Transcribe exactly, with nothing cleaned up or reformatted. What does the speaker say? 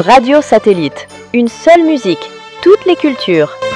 Radio Satellite. Une seule musique, toutes les cultures.